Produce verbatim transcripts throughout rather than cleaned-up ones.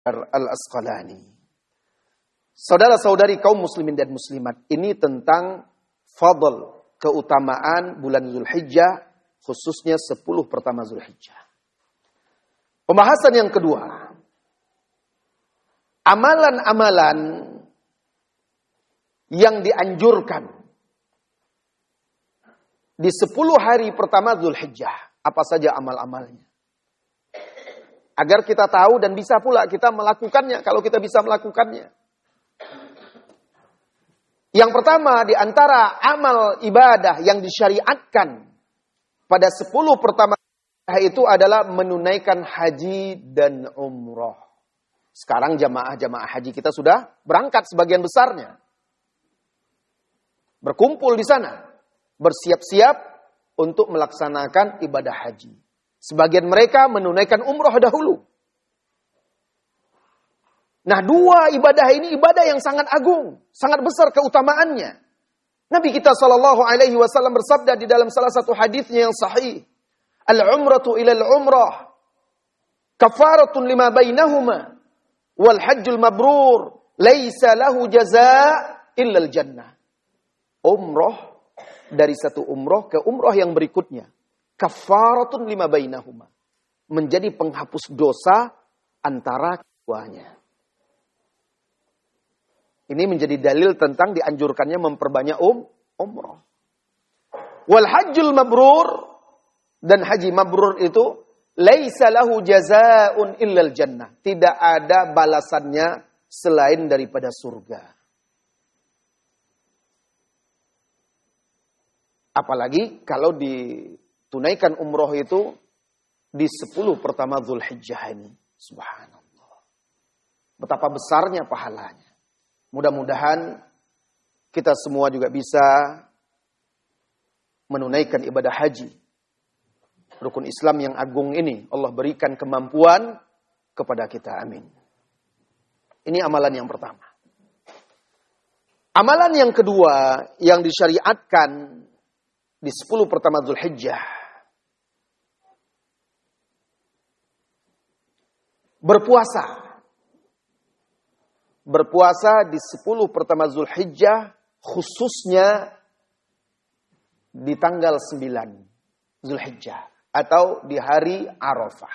Al-Asqalani. Saudara-saudari kaum muslimin dan muslimat, ini tentang fadl, keutamaan bulan Zulhijjah, khususnya sepuluh pertama Zulhijjah. Pembahasan yang kedua, amalan-amalan yang dianjurkan di sepuluh hari pertama Zulhijjah. Apa saja amal-amalnya? Agar kita tahu dan bisa pula kita melakukannya kalau kita bisa melakukannya. Yang pertama di antara amal ibadah yang disyariatkan pada sepuluh pertama itu adalah menunaikan haji dan umroh. Sekarang jamaah-jamaah haji kita sudah berangkat sebagian besarnya. Berkumpul di sana. Bersiap-siap untuk melaksanakan ibadah haji. Sebagian mereka menunaikan umroh dahulu. Nah, dua ibadah ini ibadah yang sangat agung, sangat besar keutamaannya. Nabi kita sallallahu alaihi wasallam bersabda di dalam salah satu hadisnya yang sahih, "Al-umratu ila al-umrah kafaratun lima bainahuma wal hajjul mabrur laisa lahu jazaa illa al-jannah." Umrah dari satu umrah ke umrah yang berikutnya, kafaratun lima bainahuma, menjadi penghapus dosa antara keduanya. Ini menjadi dalil tentang dianjurkannya memperbanyak um, umrah. Wal hajjul mabrur, dan haji mabrur itu laisa lahu jazaa'un illal jannah. Tidak ada balasannya selain daripada surga. Apalagi kalau ditunaikan umrah itu di sepuluh pertama Zulhijjah ini. Subhanallah. Betapa besarnya pahalanya. Mudah-mudahan kita semua juga bisa menunaikan ibadah haji. Rukun Islam yang agung ini Allah berikan kemampuan kepada kita. Amin. Ini amalan yang pertama. Amalan yang kedua yang disyariatkan di sepuluh pertama Zulhijjah, berpuasa. Berpuasa di sepuluh pertama Zulhijjah, khususnya di tanggal sembilan Zulhijjah atau di hari Arafah.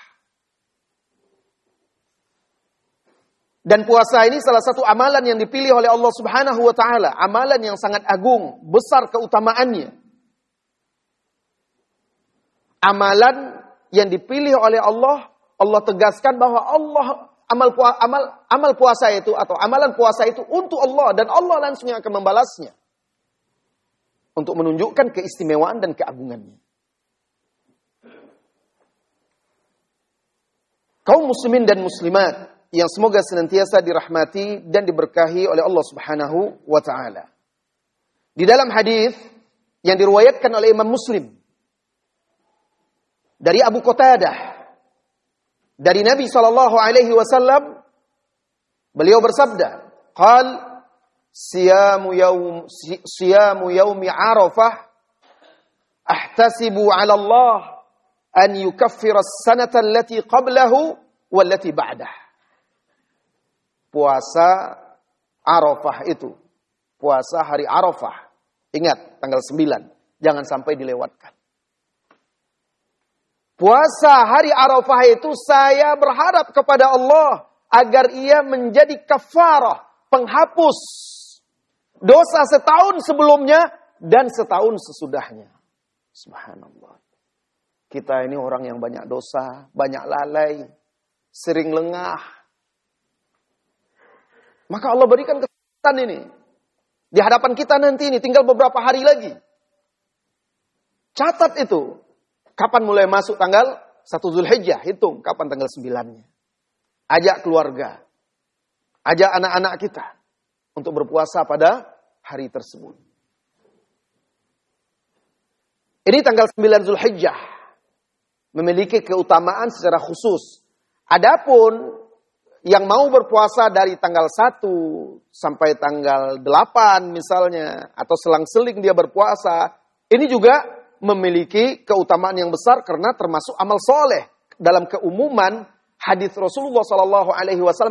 Dan puasa ini salah satu amalan yang dipilih oleh Allah Subhanahu wa taala, amalan yang sangat agung, besar keutamaannya. Amalan yang dipilih oleh Allah, Allah tegaskan bahwa Allah amal amal amal puasa itu atau amalan puasa itu untuk Allah dan Allah langsung yang akan membalasnya. Untuk menunjukkan keistimewaan dan keagungannya. Kaum muslimin dan muslimat yang semoga senantiasa dirahmati dan diberkahi oleh Allah Subhanahu wa taala. Di dalam hadis yang diriwayatkan oleh Imam Muslim dari Abu Qatadah dari Nabi sallallahu alaihi wasallam, beliau bersabda, "Qal siyamu yaum siyamu yaumi Arafah ahtasibu 'ala Allah an yukaffira as-sanata allati qablahu wallati ba'dah." Puasa Arafah itu, puasa hari Arafah. Ingat tanggal sembilan, jangan sampai dilewatkan. Puasa hari Arafah itu saya berharap kepada Allah agar ia menjadi kafarah, penghapus dosa setahun sebelumnya dan setahun sesudahnya. Subhanallah. Kita ini orang yang banyak dosa, banyak lalai, sering lengah. Maka Allah berikan kesempatan ini. Di hadapan kita nanti ini tinggal beberapa hari lagi. Catat itu. Kapan mulai masuk tanggal satu Zulhijjah? Hitung kapan tanggal sembilannya. Ajak keluarga. Ajak anak-anak kita untuk berpuasa pada hari tersebut. Ini tanggal sembilan Zulhijjah. Memiliki keutamaan secara khusus. Adapun yang mau berpuasa dari tanggal satu sampai tanggal delapan misalnya, atau selang-seling dia berpuasa, ini juga memiliki keutamaan yang besar karena termasuk amal soleh. Dalam keumuman hadis Rasulullah Sallallahu Alaihi Wasallam